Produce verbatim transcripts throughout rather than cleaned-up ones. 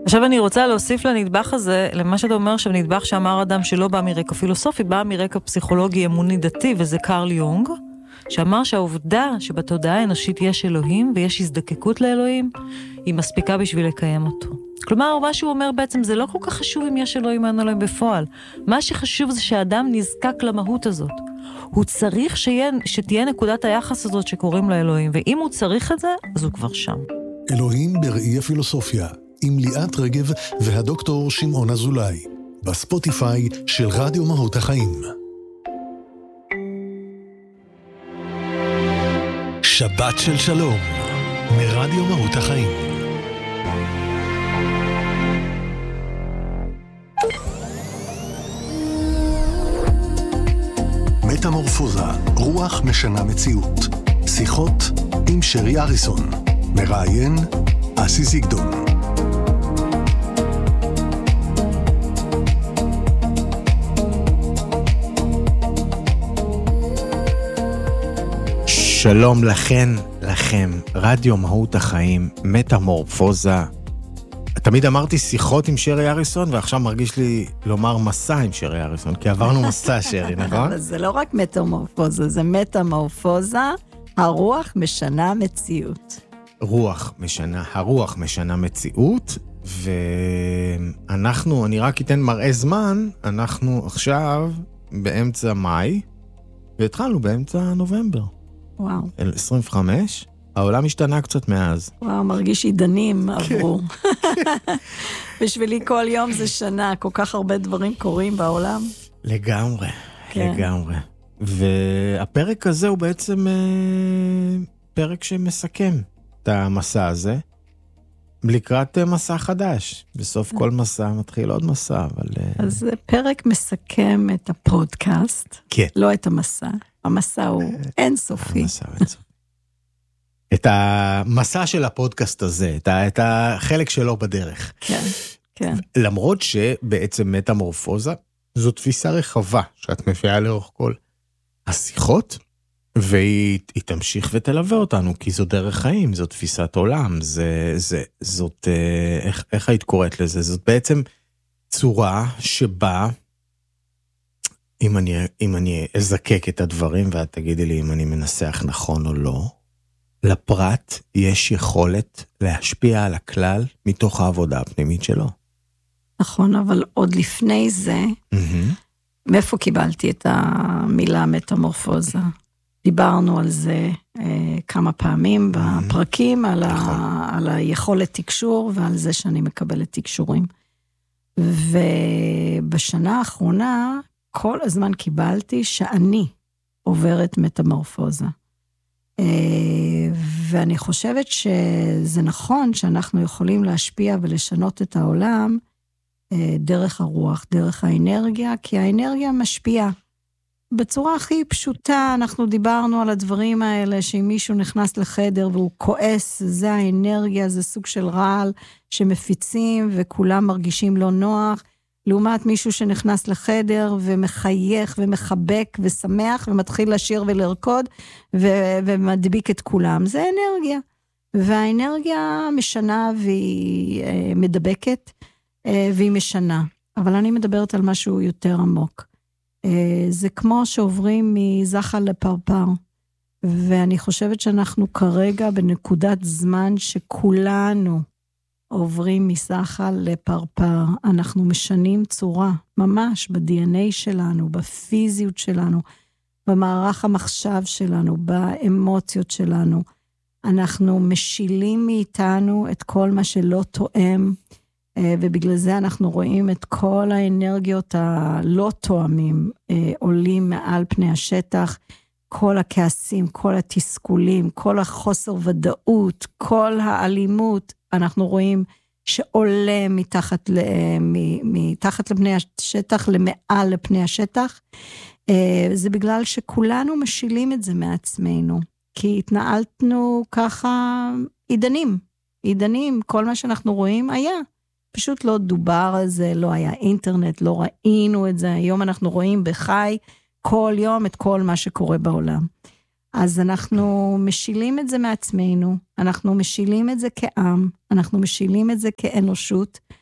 עכשיו אני רוצה להוסיף לנדבך הזה, למה שאתה אומר שנדבך שאמר אדם שלא בא מרקע פילוסופי, בא מרקע פסיכולוגי אמוני דתי, וזה קרל יונג, שאמר שהעובדה שבתודעה האנושית יש אלוהים ויש הזדקקות לאלוהים, היא מספיקה בשביל לקיים אותו. כלומר, מה שהוא אומר בעצם, זה לא כל כך חשוב אם יש אלוהים או אין אלוהים בפועל. מה שחשוב זה שהאדם נזקק למהות הזאת. הוא צריך שיה, שתהיה נקודת היחס הזאת שקוראים לאלוהים, ואם הוא צריך את זה, אז הוא כבר שם. אלוהים בראי הפילוסופיה, עם ליאת רגב והדוקטור שמעון אזולאי, בספוטיפיי של רדיו מהות החיים. שבת של שלום, מרדיו מהות החיים. מטמורפוזה, רוח משנה מציאות. שיחות עם שרי אריסון. מראיין אסי זיגדון. שלום לכן, לכם, רדיו מהות החיים, מטמורפוזה. תמיד אמרתי שיחות עם שרי אריסון, ועכשיו מרגיש לי לומר מסע עם שרי אריסון, כי עברנו מסע, שרי, נכון? זה לא רק מטמורפוזה, זה מטמורפוזה, הרוח משנה מציאות. רוח משנה, הרוח משנה מציאות, ואנחנו, אני רק אתן מראה זמן, אנחנו עכשיו באמצע מאי, והתחלנו באמצע נובמבר. וואו. עשרים וחמש, העולם השתנה קצת מאז. וואו, מרגיש עידנים עברו. בשבילי כל יום זה שנה, כל כך הרבה דברים קורים בעולם. לגמרי, לגמרי. והפרק הזה הוא בעצם פרק שמסכם את המסע הזה, לקראת מסע חדש. בסוף כל מסע מתחיל עוד מסע, אבל... אז זה פרק מסכם את הפודקאסט, כן. לא את המסע. המסע הוא אינסופי. המסע הוא אינסופי. את המסע של הפודקאסט הזה, את, ה, את החלק שלו בדרך. כן, כן. למרות שבעצם מטמורפוזה, זו תפיסה רחבה שאת מביאה לאורך כל השיחות, והיא תמשיך ותלווה אותנו, כי זו דרך חיים, זו תפיסת עולם, זה, זה, זאת, איך, איך היית קוראת לזה? זאת בעצם צורה שבה, אם אני, אם אני אזקק את הדברים, ואת תגידי לי אם אני מנסח נכון או לא, לפרט יש יכולת להשפיע על הכלל מתוך העבודה הפנימית שלו. נכון, אבל עוד לפני זה, Mm-hmm. מאיפה קיבלתי את המילה מטמורפוזה? דיברנו על זה אה, כמה פעמים בפרקים, על, ה, על היכולת תקשור ועל זה שאני מקבלת תקשורים. ובשנה האחרונה, כל הזמן קיבלתי שאני עוברת מטמורפוזה. אה, ואני חושבת שזה נכון שאנחנו יכולים להשפיע ולשנות את העולם אה, דרך הרוח, דרך האנרגיה, כי האנרגיה משפיעה. בצורה הכי פשוטה, אנחנו דיברנו על הדברים האלה, שאם מישהו נכנס לחדר והוא כועס, זה האנרגיה, זה סוג של רעל שמפיצים וכולם מרגישים לא נוח, לעומת מישהו שנכנס לחדר ומחייך ומחבק ושמח ומתחיל לשיר ולרקוד ו- ומדביק את כולם. זה אנרגיה. והאנרגיה משנה והיא אה, מדבקת אה, והיא משנה. אבל אני מדברת על משהו יותר עמוק. זה כמו שעוברים מזחל לפרפר, ואני חושבת שאנחנו כרגע בנקודת זמן שכולנו עוברים מזחל לפרפר, אנחנו משנים צורה, ממש ב-די אן איי שלנו, בפיזיות שלנו, במערך המחשב שלנו, באמוציות שלנו, אנחנו משילים מאיתנו את כל מה שלא תואם, ובגלל זה אנחנו רואים את כל האנרגיות הלא תואמים עולים מעל פני השטח, כל הכעסים, כל התסכולים, כל החוסר ודאות, כל האלימות, אנחנו רואים שעולה מתחת, מתחת לפני השטח למעל לפני השטח, זה בגלל שכולנו משילים את זה מעצמנו, כי התנהלתנו ככה עידנים, עידנים, כל מה שאנחנו רואים היה. פשוט לא דובר על זה, לא היה אינטרנט, לא ראינו את זה, היום אנחנו רואים בחי כל יום את כל מה שקורה בעולם. אז אנחנו משילים את זה מעצמנו, אנחנו משילים את זה כעם, אנחנו משילים את זה כאנושות,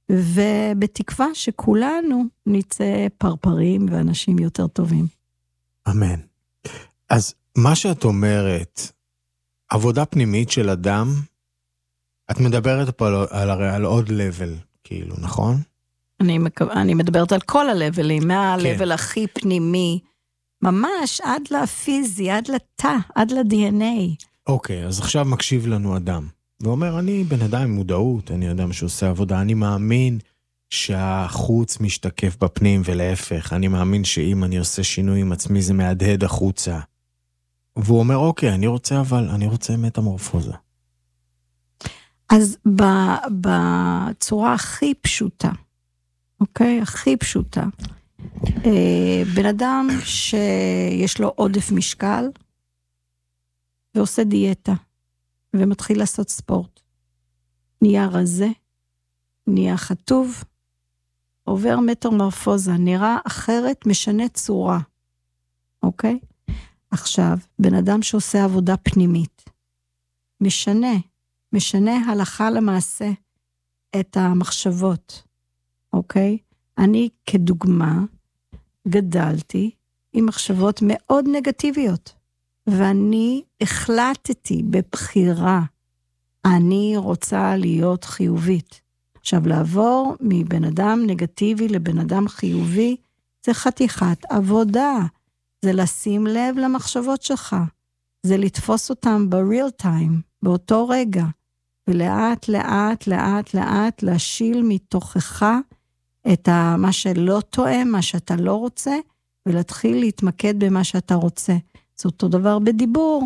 ובתקווה שכולנו נצא פרפרים ואנשים יותר טובים. אמן. אז מה שאת אומרת, עבודה פנימית של אדם, את מדברת פה על, על, על עוד לבל, כאילו, נכון? אני, אני מדברת על כל הלבלים, מהלבל כן. הכי פנימי, ממש עד לפיזי, עד לתא, עד ל-די אן איי. אוקיי, אז עכשיו מקשיב לנו אדם, ואומר, אני בן אדם עם מודעות, אני אדם שעושה עבודה, אני מאמין שהחוץ משתקף בפנים ולהפך, אני מאמין שאם אני עושה שינוי עם עצמי זה מהדהד החוצה. והוא אומר, אוקיי, אני רוצה אבל, אני רוצה מטמורפוזה. אז בצורה הכי פשוטה, אוקיי? הכי פשוטה. בן אדם שיש לו עודף משקל, ועושה דיאטה, ומתחיל לעשות ספורט. נהיה רזה, נהיה חטוב, עובר מטמורפוזה, נראה אחרת, משנה צורה. אוקיי? עכשיו, בן אדם שעושה עבודה פנימית, משנה, משנה הלכה למעשה את המחשבות. אוקיי? אני כדוגמה גדלתי עם מחשבות מאוד נגטיביות, ואני החלטתי בבחירה, אני רוצה להיות חיובית. עכשיו, לעבור מבן אדם נגטיבי לבן אדם חיובי, זה חתיכת עבודה. זה לשים לב למחשבות שלך. זה לתפוס אותם בריל טיים, באותו רגע. ולאט, לאט, לאט, לאט, להשיל מתוכך את מה שלא תואם, מה שאתה לא רוצה, ולהתחיל להתמקד במה שאתה רוצה. זה אותו דבר בדיבור.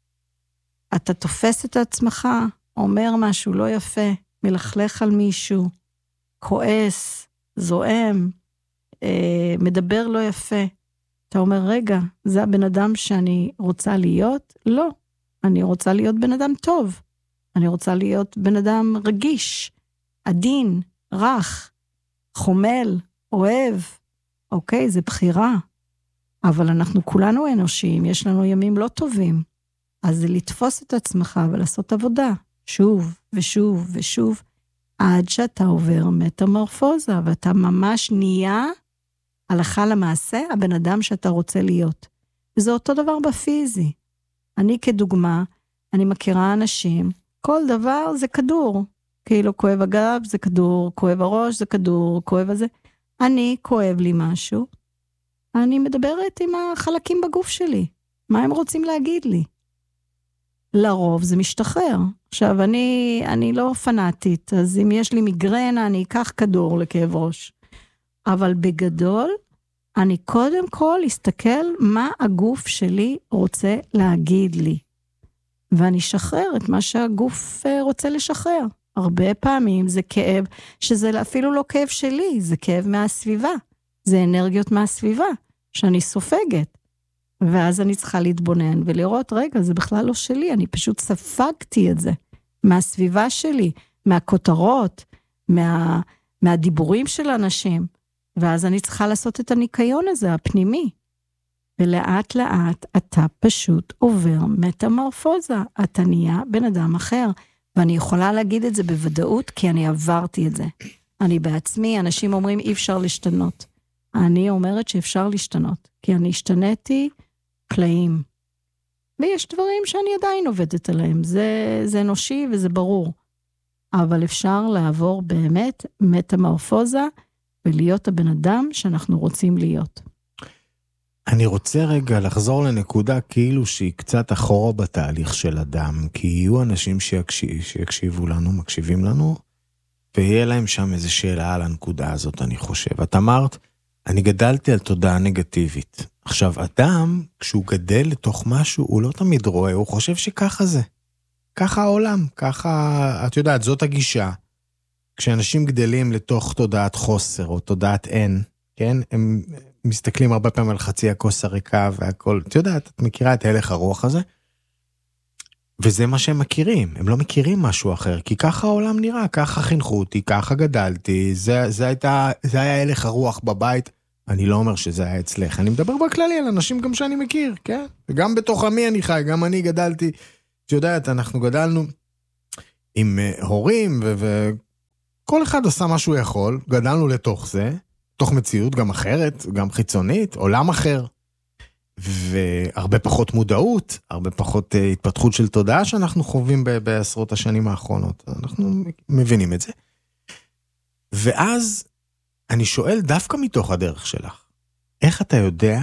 אתה תופס את עצמך, אומר משהו לא יפה, מלכלך על מישהו, כועס, זועם, אה, מדבר לא יפה. אתה אומר, רגע, זה הבן אדם שאני רוצה להיות? לא, אני רוצה להיות בן אדם טוב. אני רוצה להיות בן אדם רגיש, עדין, רך, חומל, אוהב. אוקיי, זה בחירה. אבל אנחנו כולנו אנושיים, יש לנו ימים לא טובים. אז זה לתפוס את עצמך ולעשות עבודה, שוב ושוב ושוב, עד שאתה עובר מטמורפוזה, ואתה ממש נהיה הלכה למעשה, הבן אדם שאתה רוצה להיות. וזה אותו דבר בפיזי. אני כדוגמה, אני מכירה אנשים, כל דבר זה כדור. כאילו כואב הגב זה כדור, כואב הראש זה כדור, כואב הזה. אני כואב לי משהו, אני מדברת עם החלקים בגוף שלי. מה הם רוצים להגיד לי? לרוב זה משתחרר. עכשיו, אני, אני לא פנאטית, אז אם יש לי מיגרנה, אני אקח כדור לכאב ראש. אבל בגדול, אני קודם כל אסתכל מה הגוף שלי רוצה להגיד לי. ואני אשחרר את מה שהגוף רוצה לשחרר. הרבה פעמים זה כאב, שזה אפילו לא כאב שלי, זה כאב מהסביבה. זה אנרגיות מהסביבה, שאני סופגת. ואז אני צריכה להתבונן ולראות, רגע, זה בכלל לא שלי, אני פשוט ספגתי את זה. מהסביבה שלי, מהכותרות, מה, מהדיבורים של אנשים. ואז אני צריכה לעשות את הניקיון הזה, הפנימי. ולאט לאט אתה פשוט עובר מטמורפוזה. אתה נהיה בן אדם אחר. ואני יכולה להגיד את זה בוודאות, כי אני עברתי את זה. אני בעצמי, אנשים אומרים אי אפשר להשתנות. אני אומרת שאפשר להשתנות, כי אני השתניתי פלאים. ויש דברים שאני עדיין עובדת עליהם, זה, זה אנושי וזה ברור. אבל אפשר לעבור באמת מטמורפוזה, ולהיות הבן אדם שאנחנו רוצים להיות. אני רוצה רגע לחזור לנקודה כאילו שהיא קצת אחורה בתהליך של אדם, כי יהיו אנשים שיקשיב, שיקשיבו לנו, מקשיבים לנו, ויהיה להם שם איזו שאלה על הנקודה הזאת, אני חושב. את אמרת, אני גדלתי על תודעה נגטיבית. עכשיו, אדם, כשהוא גדל לתוך משהו, הוא לא תמיד רואה, הוא חושב שככה זה. ככה העולם, ככה, את יודעת, זאת הגישה. כשאנשים גדלים לתוך תודעת חוסר, או תודעת אין, כן? הם מסתכלים הרבה פעמים על חצי הכוס הריקה והכל. את יודעת, את מכירה את הלך הרוח הזה? וזה מה שהם מכירים. הם לא מכירים משהו אחר, כי ככה העולם נראה, ככה חינכו אותי, ככה גדלתי, זה, זה הייתה, זה היה הלך הרוח בבית. אני לא אומר שזה היה אצלך. אני מדבר בכללי על אנשים גם שאני מכיר, כן? וגם בתוך עמי אני חי, גם אני גדלתי. את יודעת, אנחנו גדלנו עם הורים ו... ו- כל אחד עשה מה שהוא יכול, גדלנו לתוך זה, תוך מציאות גם אחרת, גם חיצונית, עולם אחר, והרבה פחות מודעות, הרבה פחות התפתחות של תודעה שאנחנו חווים ב- בעשרות השנים האחרונות. אנחנו מבינים את זה. ואז אני שואל דווקא מתוך הדרך שלך, איך אתה יודע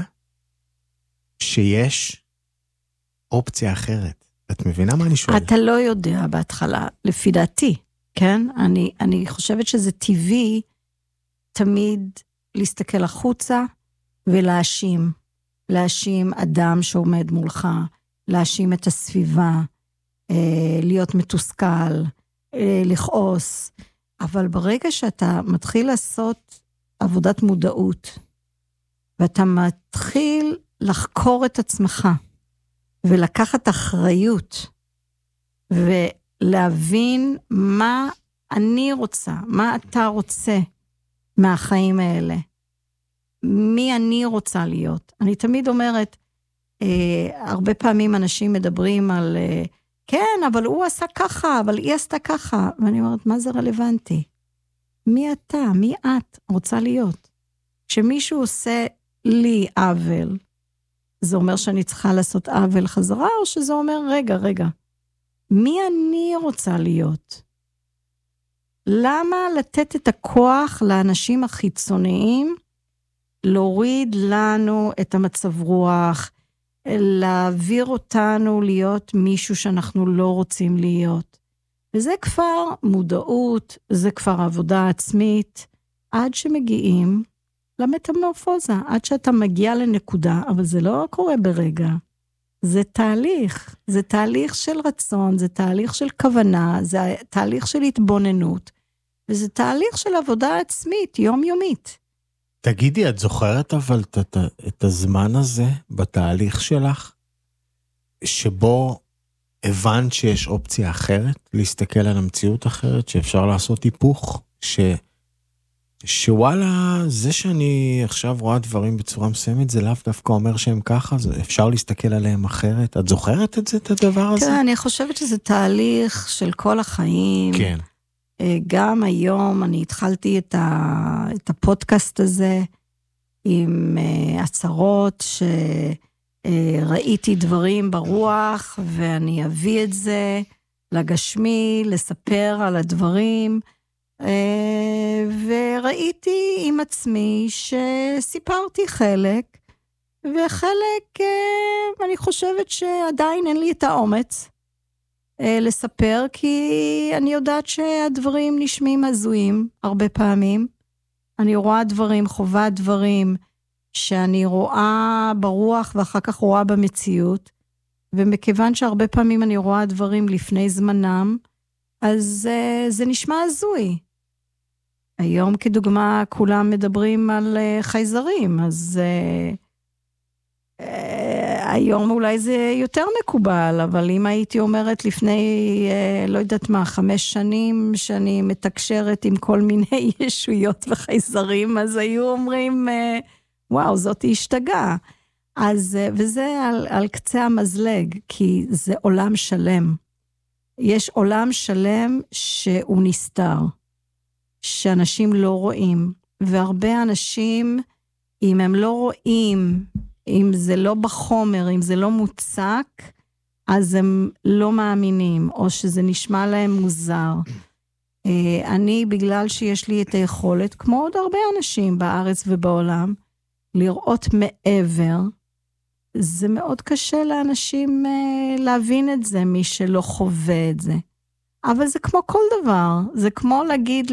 שיש אופציה אחרת? את מבינה מה אני שואל? אתה לא יודע בהתחלה, לפי דעתי, כן? אני, אני חושבת שזה טבעי תמיד להסתכל החוצה ולהאשים. להאשים אדם שעומד מולך, להאשים את הסביבה, להיות מתוסכל, לכעוס. אבל ברגע שאתה מתחיל לעשות עבודת מודעות, ואתה מתחיל לחקור את עצמך, ולקחת אחריות, ולהבין מה אני רוצה, מה אתה רוצה מהחיים האלה, מי אני רוצה להיות. אני תמיד אומרת, אה, הרבה פעמים אנשים מדברים על, אה, כן, אבל הוא עשה ככה, אבל היא עשתה ככה, ואני אומרת, מה זה רלוונטי? מי אתה, מי את רוצה להיות? כשמישהו עושה לי עוול, זה אומר שאני צריכה לעשות עוול חזרה, או שזה אומר, רגע, רגע, מי אני רוצה להיות? למה לתת את הכוח לאנשים החיצוניים, להוריד לנו את המצב רוח, להעביר אותנו להיות מישהו שאנחנו לא רוצים להיות? וזה כבר מודעות, זה כבר עבודה עצמית, עד שמגיעים למטמורפוזה, עד שאתה מגיע לנקודה, אבל זה לא קורה ברגע. זה תהליך, זה תהליך של רצון, זה תהליך של כוונה, זה תהליך של התבוננות, וזה תהליך של עבודה עצמית, יומיומית. תגידי, את זוכרת אבל את, את, את הזמן הזה בתהליך שלך, שבו הבנת שיש אופציה אחרת, להסתכל על המציאות אחרת, שאפשר לעשות היפוך, ש... שוואלה, זה שאני עכשיו רואה דברים בצורה מסוימת, זה לאו דווקא אומר שהם ככה, זה אפשר להסתכל עליהם אחרת. את זוכרת את זה, את הדבר הזה? כן, אני חושבת שזה תהליך של כל החיים. כן. גם היום אני התחלתי את, ה... את הפודקאסט הזה, עם הצהרות שראיתי דברים ברוח, ואני אביא את זה לגשמי, לספר על הדברים, וראיתי עם עצמי שסיפרתי חלק, וחלק אני חושבת שעדיין אין לי את האומץ לספר, כי אני יודעת שהדברים נשמעים הזויים הרבה פעמים. אני רואה דברים, חובה דברים שאני רואה ברוח ואחר כך רואה במציאות, ומכיוון שהרבה פעמים אני רואה דברים לפני זמנם, אז uh, זה נשמע הזוי. היום כדוגמה כולם מדברים על uh, חייזרים, אז uh, uh, היום אולי זה יותר מקובל, אבל אם הייתי אומרת לפני, uh, לא יודעת מה, חמש שנים שאני מתקשרת עם כל מיני ישויות וחייזרים, אז היו אומרים, uh, וואו, זאת השתגעה. אז, uh, וזה על, על קצה המזלג, כי זה עולם שלם. יש עולם שלם שהוא נסתר, שאנשים לא רואים, והרבה אנשים, אם הם לא רואים, אם זה לא בחומר, אם זה לא מוצק, אז הם לא מאמינים, או שזה נשמע להם מוזר. אני, בגלל שיש לי את היכולת, כמו עוד הרבה אנשים בארץ ובעולם, לראות מעבר, זה מאוד קשה לאנשים להבין את זה, מי שלא חווה את זה. אבל זה כמו כל דבר, זה כמו להגיד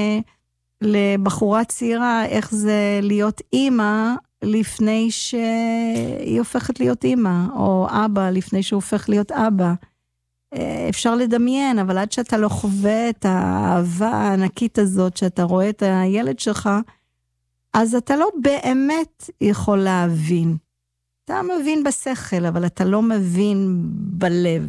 לבחורה צעירה איך זה להיות אימא לפני שהיא הופכת להיות אימא, או אבא לפני שהוא הופך להיות אבא. אפשר לדמיין, אבל עד שאתה לא חווה את האהבה הענקית הזאת, שאתה רואה את הילד שלך, אז אתה לא באמת יכול להבין. אתה מבין בשכל, אבל אתה לא מבין בלב.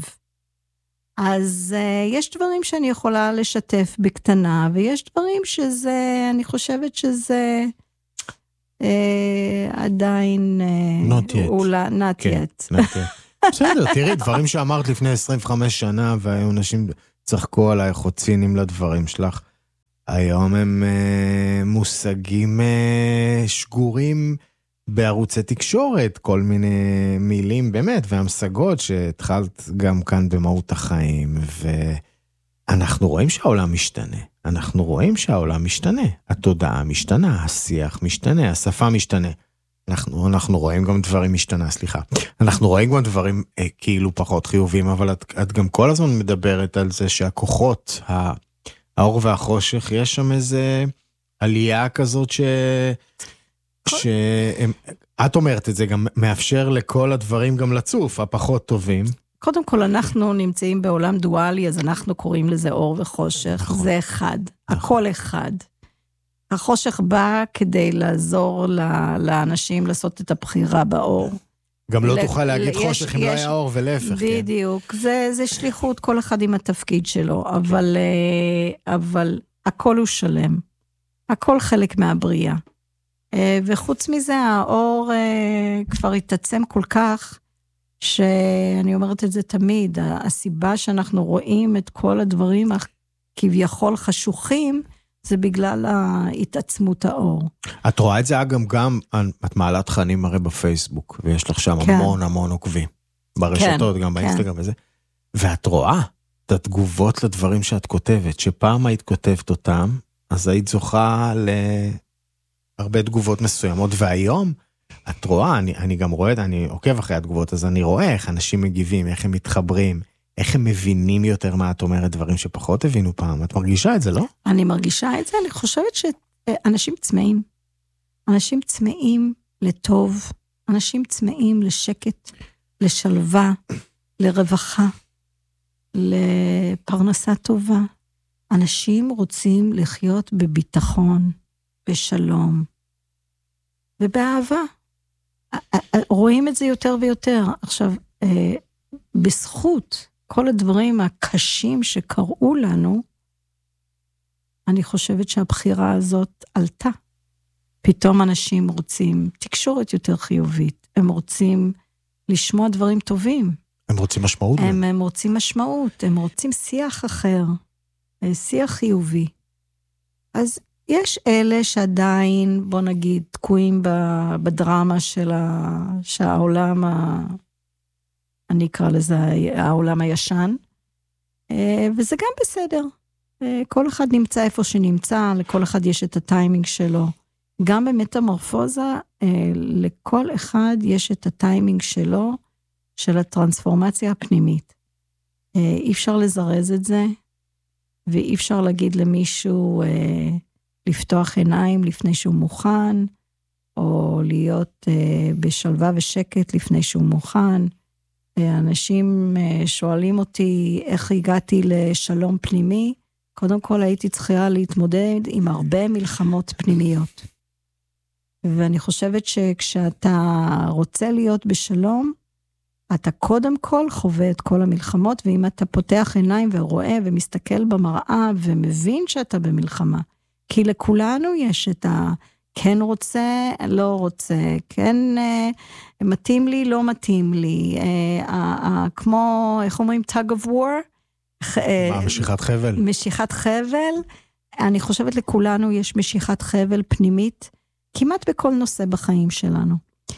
אז uh, יש דברים שאני יכולה לשתף בקטנה, ויש דברים שזה, אני חושבת שזה uh, עדיין... Uh, not yet. אולי, not כן, yet. not yet. בסדר, תראי, דברים שאמרת לפני עשרים וחמש שנה, והיו אנשים צחקו עליי, חוצינים לדברים שלך. היום הם uh, מושגים uh, שגורים בערוצי תקשורת, כל מיני מילים באמת, והמשגות שהתחלת גם כאן במהות החיים, ואנחנו רואים שהעולם משתנה, אנחנו רואים שהעולם משתנה, התודעה משתנה, השיח משתנה, השפה משתנה, אנחנו, אנחנו רואים גם דברים משתנה, סליחה, אנחנו רואים גם דברים אה, כאילו פחות חיובים, אבל את, את גם כל הזמן מדברת על זה שהכוחות, האור והחושך, יש שם איזה עלייה כזאת ש... שאת אומרת את זה גם מאפשר לכל הדברים גם לצוף, הפחות טובים. קודם כל, אנחנו נמצאים בעולם דואלי, אז אנחנו קוראים לזה אור וחושך. נכון. זה אחד, נכון. הכל אחד. החושך בא כדי לעזור לאנשים לעשות את הבחירה באור. גם לא תוכל להגיד חושך אם לא היה אור ולהפך. בדיוק, זה שליחות, כל אחד עם התפקיד שלו, אבל הכל הוא שלם. הכל חלק מהבריאה. וחוץ מזה, האור כבר התעצם כל כך, שאני אומרת את זה תמיד, הסיבה שאנחנו רואים את כל הדברים כביכול חשוכים, זה בגלל ההתעצמות האור. את רואה את זה אגב גם, את מעלה תכנים הרי בפייסבוק, ויש לך שם כן. המון המון עוקבים, ברשתות, כן, גם באינסטגרם כן. וזה, ואת רואה את התגובות לדברים שאת כותבת, שפעם היית כותבת אותם, אז היית זוכה להרבה תגובות מסוימות, והיום את רואה, אני, אני גם רואה, אני עוקב אחרי התגובות, אז אני רואה איך אנשים מגיבים, איך הם מתחברים, איך הם מבינים יותר מה את אומרת, דברים שפחות הבינו פעם. את מרגישה את זה, לא? אני מרגישה את זה, אני חושבת שאנשים צמאים. אנשים צמאים לטוב, אנשים צמאים לשקט, לשלווה, לרווחה, לפרנסה טובה. אנשים רוצים לחיות בביטחון, בשלום, ובאהבה. רואים את זה יותר ויותר. עכשיו, בזכות כל הדברים הקשים שקראו לנו, אני חושבת שהבחירה הזאת עלתה. פתאום אנשים רוצים תקשורת יותר חיובית, הם רוצים לשמוע דברים טובים. הם רוצים משמעות. הם, הם רוצים משמעות, הם רוצים שיח אחר, שיח חיובי. אז יש אלה שעדיין, בוא נגיד, תקועים בדרמה של העולם, אני אקרא לזה העולם הישן, וזה גם בסדר. כל אחד נמצא איפה שנמצא, לכל אחד יש את הטיימינג שלו. גם במטמורפוזה, לכל אחד יש את הטיימינג שלו, של הטרנספורמציה הפנימית. אי אפשר לזרז את זה, ואי אפשר להגיד למישהו לפתוח עיניים לפני שהוא מוכן, או להיות בשלווה ושקט לפני שהוא מוכן. אנשים שואלים אותי איך הגעתי לשלום פנימי, קודם כל הייתי צריכה להתמודד עם הרבה מלחמות פנימיות. ואני חושבת שכשאתה רוצה להיות בשלום, אתה קודם כל חווה את כל המלחמות, ואם אתה פותח עיניים ורואה ומסתכל במראה ומבין שאתה במלחמה, כי לכולנו יש את ה... כן רוצה, לא רוצה, כן מתאים לי, לא מתאים לי, כמו, איך אומרים, tug of war? מה, משיכת חבל? משיכת חבל, אני חושבת לכולנו יש משיכת חבל פנימית, כמעט בכל נושא בחיים שלנו.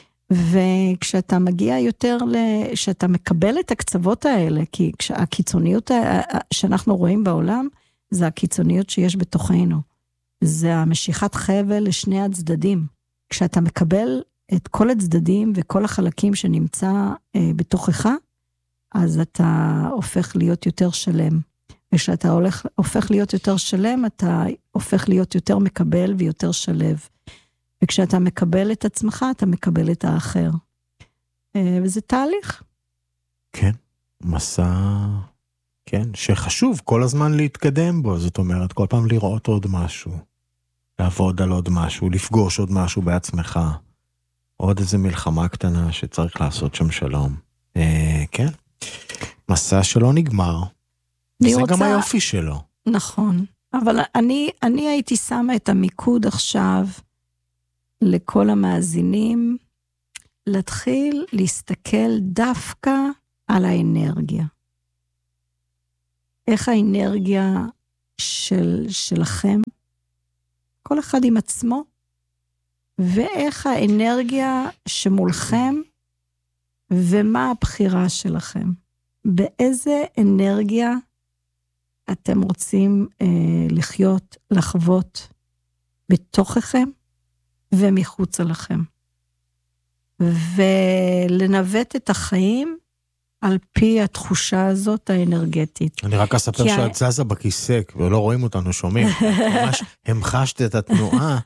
וכשאתה מגיע יותר, שאתה מקבל את הקצוות האלה, כי הקיצוניות שאנחנו רואים בעולם, זה הקיצוניות שיש בתוכנו. זה המשיכת חבל לשני הצדדים. כשאתה מקבל את כל הצדדים וכל החלקים שנמצא אה, בתוכך, אז אתה הופך להיות יותר שלם. וכשאתה הולך, הופך להיות יותר שלם, אתה הופך להיות יותר מקבל ויותר שלב. וכשאתה מקבל את עצמך, אתה מקבל את האחר. אה, וזה תהליך. כן, מסע... כן, שחשוב כל הזמן להתקדם בו, זאת אומרת, כל פעם לראות עוד משהו, לעבוד על עוד משהו, לפגוש עוד משהו בעצמך, עוד איזה מלחמה קטנה שצריך לעשות שם שלום. אה, כן, מסע שלא נגמר, זה רוצה... גם היופי שלו. נכון, אבל אני, אני הייתי שמה את המיקוד עכשיו לכל המאזינים, להתחיל להסתכל דווקא על האנרגיה. איך האנרגיה של, שלכם כל אחד עם עצמו, ואיך האנרגיה שמולכם, ומה הבחירה שלכם. באיזה אנרגיה אתם רוצים אה, לחיות, לחוות בתוככם ומחוץ לכם. ולנווט את החיים על פי התחושה הזאת האנרגטית. אני רק אספר שאת זזה בכיסא, ולא רואים אותנו, שומעים. ממש המחשת את התנועה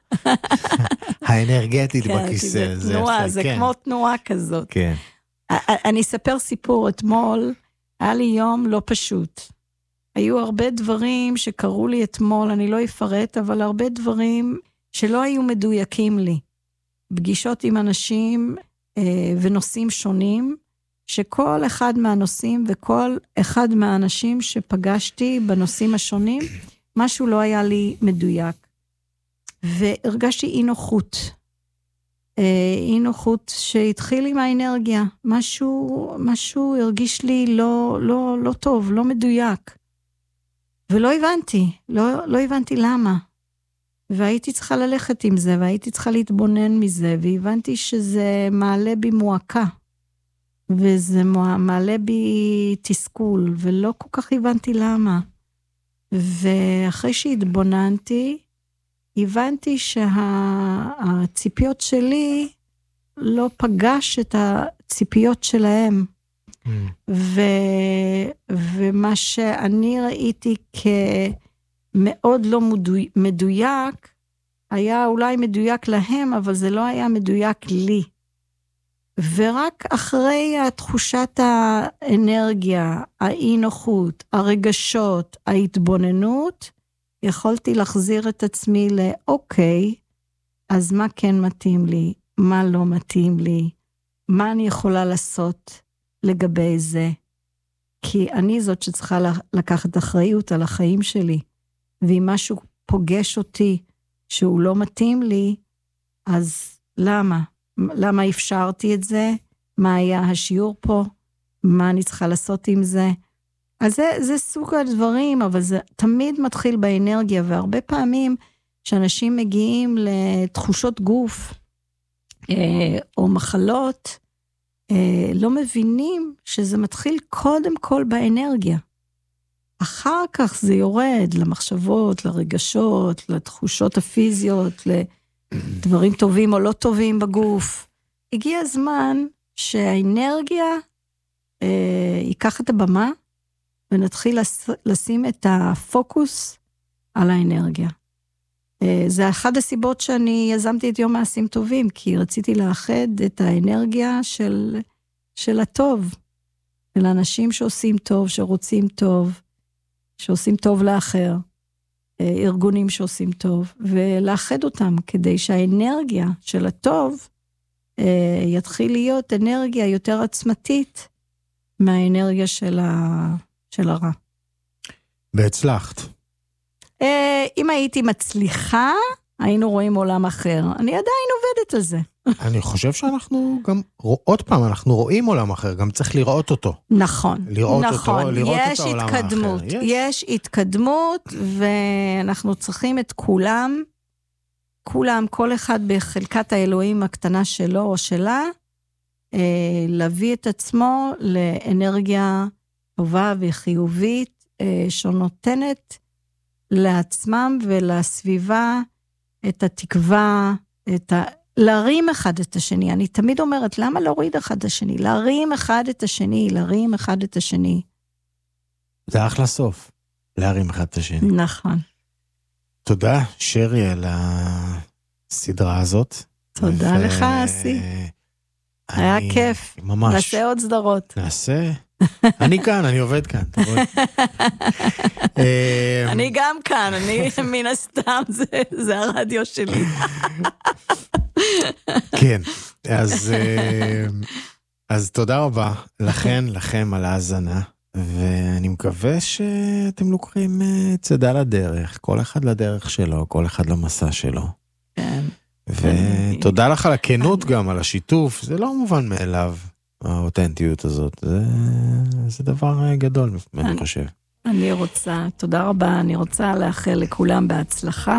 האנרגטית בכיסא. זה תנועה, זה כמו תנועה כזאת. כן. אני אספר סיפור, אתמול היה לי יום לא פשוט. היו הרבה דברים שקרו לי אתמול, אני לא אפרט, אבל הרבה דברים שלא היו מדויקים לי. פגישות עם אנשים אה, ונושאים שונים, שכל אחד מהנושאים וכל אחד מהאנשים שפגשתי בנושאים השונים, משהו לא היה לי מדויק. והרגשתי אי נוחות. אה, אי נוחות שהתחיל עם האנרגיה. משהו, משהו הרגיש לי לא, לא, לא טוב, לא מדויק. ולא הבנתי, לא, לא הבנתי למה. והייתי צריכה ללכת עם זה, והייתי צריכה להתבונן מזה, והבנתי שזה מעלה בי מועקה, וזה מעלה בי תסכול, ולא כל כך הבנתי למה. ואחרי שהתבוננתי, הבנתי שהציפיות שלי לא פגש את הציפיות שלהם. Mm. ו, ומה שאני ראיתי כמאוד לא מדוי, מדויק, היה אולי מדויק להם, אבל זה לא היה מדויק לי. ורק אחרי התחושת האנרגיה, האי נוחות, הרגשות, ההתבוננות, יכולתי להחזיר את עצמי לאוקיי, אז מה כן מתאים לי, מה לא מתאים לי, מה אני יכולה לעשות לגבי זה, כי אני זאת שצריכה לקחת אחריות על החיים שלי, ואם משהו פוגש אותי שהוא לא מתאים לי, אז למה? למה אפשרתי את זה? מה היה השיעור פה? מה אני צריכה לעשות עם זה? אז זה, זה סוג הדברים, אבל זה תמיד מתחיל באנרגיה, והרבה פעמים שאנשים מגיעים לתחושות גוף, או מחלות, לא מבינים שזה מתחיל קודם כל באנרגיה. אחר כך זה יורד למחשבות, לרגשות, לתחושות הפיזיות, לדברים טובים או לא טובים בגוף. הגיע הזמן שהאנרגיה אה, ייקח את הבמה, ונתחיל לשים את הפוקוס על האנרגיה. אה, זה אחד הסיבות שאני יזמתי את יום מעשים טובים, כי רציתי לאחד את האנרגיה של, של הטוב, של אנשים שעושים טוב, שרוצים טוב, שעושים טוב לאחר, ארגונים שעושים טוב, ולאחד אותם כדי שהאנרגיה של הטוב יתחיל להיות אנרגיה יותר עצמתית מהאנרגיה של, ה... של הרע. והצלחת. אם הייתי מצליחה, היינו רואים עולם אחר. אני עדיין עובדת על זה. אני חושב שאנחנו גם, עוד פעם, אנחנו רואים עולם אחר, גם צריך לראות אותו. נכון, לראות נכון. אותו, לראות יש את העולם התקדמות, האחר. יש. יש התקדמות, ואנחנו צריכים את כולם, כולם, כל אחד בחלקת האלוהים הקטנה שלו או שלה, אה, להביא את עצמו לאנרגיה טובה וחיובית, אה, שנותנת לעצמם ולסביבה את התקווה, את ה... להרים אחד את השני. אני תמיד אומרת, למה להוריד אחד את השני? להרים אחד את השני, להרים אחד את השני. זה אחלה סוף, להרים אחד את השני. נכון. תודה, שרי, על הסדרה הזאת. תודה ו... לך, אסי. היה אני... כיף. ממש. נעשה עוד סדרות. נעשה. אני כאן, אני עובד כאן. אני גם כאן, אני מן הסתם, זה, זה הרדיו שלי. כן, אז, אז תודה רבה לכן, לכם על ההאזנה, ואני מקווה שאתם לוקחים צדה לדרך, כל אחד לדרך שלו, כל אחד למסע שלו. כן. ותודה לך על הכנות גם, על השיתוף, זה לא מובן מאליו, האותנטיות הזאת, זה, זה דבר גדול, אני חושב. אני רוצה, תודה רבה, אני רוצה לאחל לכולם בהצלחה.